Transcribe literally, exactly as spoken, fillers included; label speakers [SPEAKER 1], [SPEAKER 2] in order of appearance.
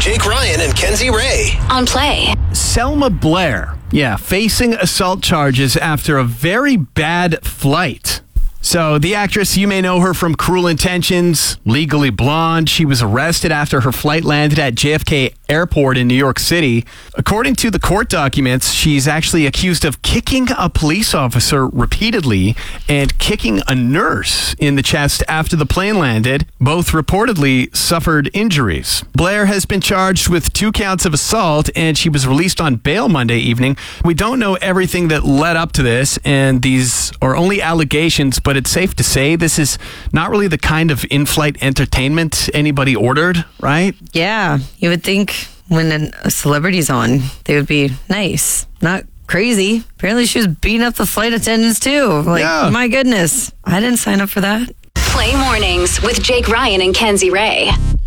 [SPEAKER 1] Jake Ryan and Kenzie Ray
[SPEAKER 2] on Play.
[SPEAKER 3] Selma Blair, yeah, facing assault charges after a very bad flight. So the actress, you may know her from Cruel Intentions, Legally Blonde. She was arrested after her flight landed at J F K Airport in New York City. According to the court documents, she's actually accused of kicking a police officer repeatedly and kicking a nurse in the chest after the plane landed. Both reportedly suffered injuries. Blair has been charged with two counts of assault, and she was released on bail Monday evening. We don't know everything that led up to this, and these are only allegations, but it's safe to say this is not really the kind of in-flight entertainment anybody ordered, right?
[SPEAKER 4] Yeah, you would think when a celebrity's on, they would be nice, not crazy. Apparently she was beating up the flight attendants too. Like,
[SPEAKER 3] Yeah.
[SPEAKER 4] my goodness, I didn't sign up for that.
[SPEAKER 2] Play mornings with Jake Ryan and Kenzie Ray.